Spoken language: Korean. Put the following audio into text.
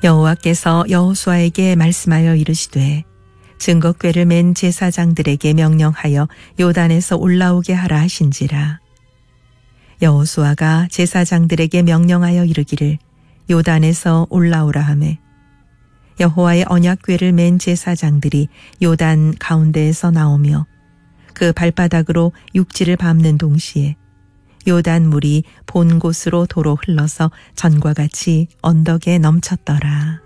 여호와께서 여호수아에게 말씀하여 이르시되 증거궤를 맨 제사장들에게 명령하여 요단에서 올라오게 하라 하신지라. 여호수아가 제사장들에게 명령하여 이르기를 요단에서 올라오라 하매 여호와의 언약궤를 맨 제사장들이 요단 가운데에서 나오며 그 발바닥으로 육지를 밟는 동시에 요단 물이 본 곳으로 도로 흘러서 전과 같이 언덕에 넘쳤더라.